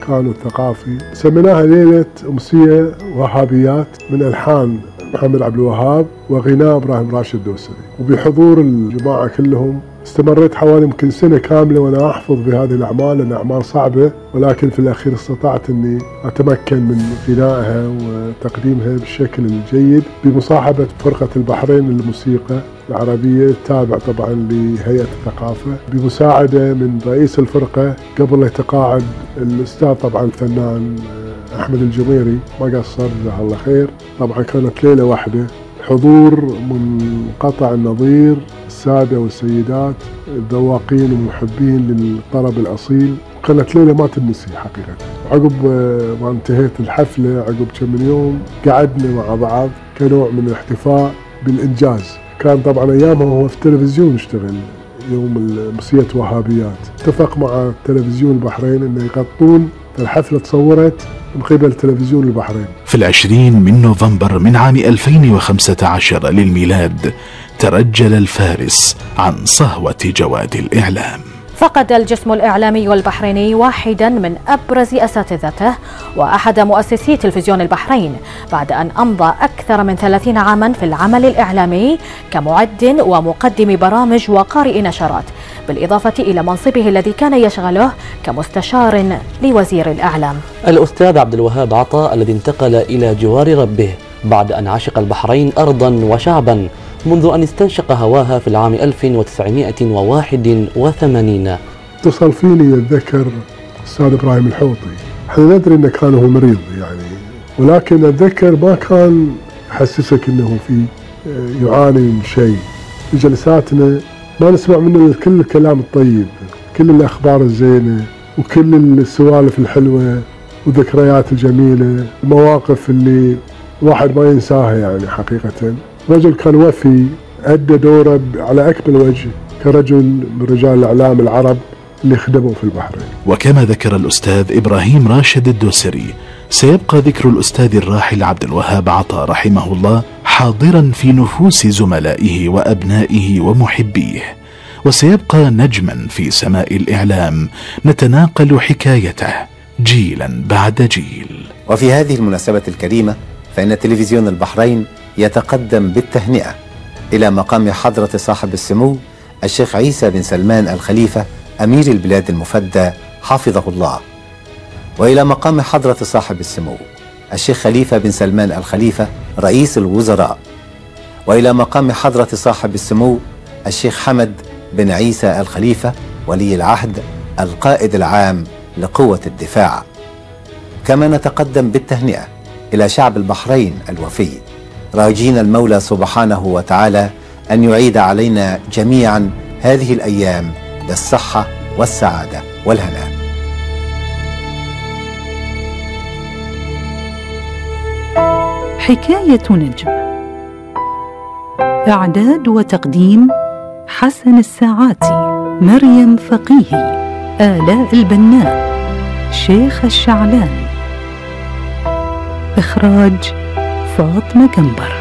المكان والثقافي. سميناها ليلة أمسية وهابيات من ألحان محمد عبد الوهاب وغناء إبراهيم راشد الدوسري، وبحضور الجماعة كلهم. استمريت حوالي يمكن سنة كاملة وأنا أحفظ بهذه الأعمال، لأن أعمال صعبة، ولكن في الأخير استطعت أني أتمكن من غنائها وتقديمها بالشكل الجيد بمصاحبة فرقة البحرين للموسيقى العربية التابع طبعا لهيئة الثقافة، بمساعدة من رئيس الفرقة قبل يتقاعد الأستاذ طبعا الفنان أحمد الجميري، ما قصر جزاه الله خير. طبعا كانت ليلة واحدة، حضور منقطع النظير، السادة والسيدات الذواقين ومحبين للطرب الأصيل. كانت ليلة ما تنسي حقيقة. عقب ما انتهيت الحفلة عقب كم يوم قعدنا مع بعض كنوع من الاحتفاء بالإنجاز. كان طبعا أيامها هو في التلفزيون اشتغل يوم أمسية وهابيات، اتفق مع تلفزيون البحرين أنه يغطون. الحفلة تصورت من قبل تلفزيون البحرين في 20 من نوفمبر من عام 2015 للميلاد. ترجل الفارس عن صهوة جواد الإعلام. فقد الجسم الإعلامي البحريني واحدا من أبرز أساتذته وأحد مؤسسي تلفزيون البحرين، بعد أن أمضى أكثر من 30 عاما في العمل الإعلامي كمعد ومقدم برامج وقارئ نشرات، بالإضافة إلى منصبه الذي كان يشغله كمستشار لوزير الإعلام. الأستاذ عبد الوهاب عطا الذي انتقل إلى جوار ربه بعد أن عشق البحرين أرضا وشعبا منذ أن استنشق هواها في العام 1981. اتصل فيني أتذكر الأستاذ إبراهيم الحوطي. احنا ندري أنه كان هو مريض يعني، ولكن أتذكر ما كان يحسسك أنه في يعاني من شيء. في جلساتنا ما نسمع منه كل الكلام الطيب، كل الأخبار الزينة وكل السوالف الحلوة والذكريات الجميلة، المواقف اللي الواحد ما ينساها يعني حقيقة. رجل كان وفي، أدى دوره على أكمل وجه كرجل من رجال الإعلام العرب اللي خدموا في البحرين. وكما ذكر الأستاذ إبراهيم راشد الدوسري، سيبقى ذكر الأستاذ الراحل عبد الوهاب عطا رحمه الله حاضرا في نفوس زملائه وأبنائه ومحبيه، وسيبقى نجما في سماء الإعلام نتناقل حكايته جيلا بعد جيل. وفي هذه المناسبة الكريمة فإن تلفزيون البحرين يتقدم بالتهنئة إلى مقام حضرة صاحب السمو الشيخ عيسى بن سلمان الخليفة أمير البلاد المفدى حفظه الله، وإلى مقام حضرة صاحب السمو الشيخ خليفة بن سلمان الخليفة رئيس الوزراء، وإلى مقام حضرة صاحب السمو الشيخ حمد بن عيسى الخليفة ولي العهد القائد العام لقوة الدفاع. كما نتقدم بالتهنئة إلى شعب البحرين الوفي، راجين المولى سبحانه وتعالى أن يعيد علينا جميعا هذه الأيام بالصحة والسعادة والهناء. حكاية نجم، إعداد وتقديم حسن الساعاتي، مريم فقيهي، آلاء البناء، شيخ الشعلان، إخراج فاطمة كنبر.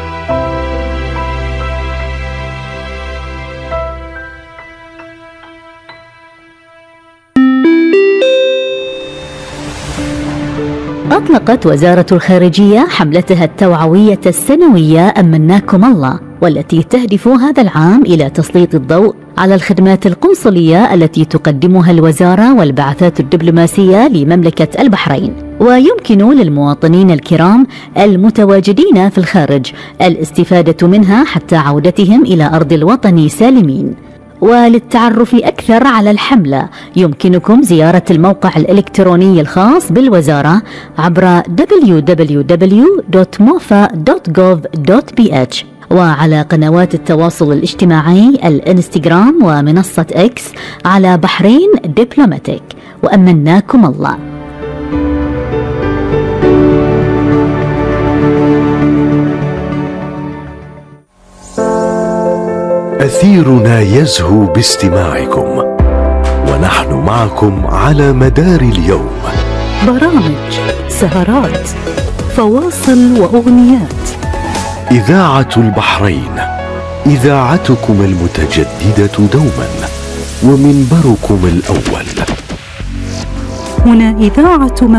أطلقت وزارة الخارجية حملتها التوعوية السنوية أمناكم الله، والتي تهدف هذا العام إلى تسليط الضوء على الخدمات القنصلية التي تقدمها الوزارة والبعثات الدبلوماسية لمملكة البحرين، ويمكن للمواطنين الكرام المتواجدين في الخارج الاستفادة منها حتى عودتهم إلى أرض الوطن سالمين. وللتعرف أكثر على الحملة يمكنكم زيارة الموقع الإلكتروني الخاص بالوزارة عبر www.mofa.gov.bh، وعلى قنوات التواصل الاجتماعي الانستغرام ومنصة إكس على بحرين دبلوماتيك. وأمناكم الله. أثيرنا يزهو باستماعكم، ونحن معكم على مدار اليوم. برامج، سهرات، فواصل وأغنيات. إذاعة البحرين، إذاعتكم المتجددة دوما ومنبركم الأول. هنا إذاعة